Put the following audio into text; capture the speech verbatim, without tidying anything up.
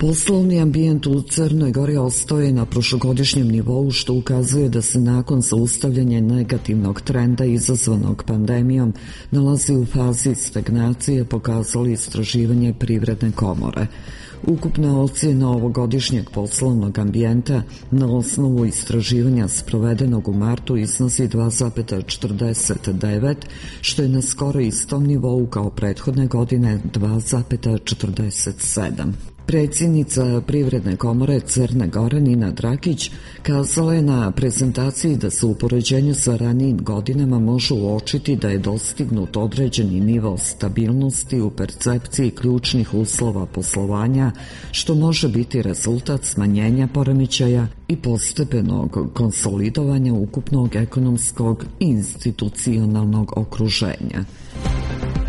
Poslovni ambijent u Crnoj Gori ostao je na prošlogodišnjem nivou, što ukazuje da se nakon zaustavljanja negativnog trenda izazvanog pandemijom nalazi u fazi stagnacije, pokazali istraživanje Privredne komore. Ukupna ocjena ovogodišnjeg poslovnog ambijenta na osnovu istraživanja sprovedenog u martu iznosi dva zarez četrdeset devet, što je na skoro istom nivou kao prethodne godine dva zarez četrdeset sedam. Predsjednica Privredne komore Crne Gore Nina Drakić kazala je na prezentaciji da se u poređenju sa ranijim godinama može uočiti da je dostignut određeni nivo stabilnosti u percepciji ključnih uslova poslovanja, što može biti rezultat smanjenja poremećaja i postepenog konsolidovanja ukupnog ekonomskog i institucionalnog okruženja.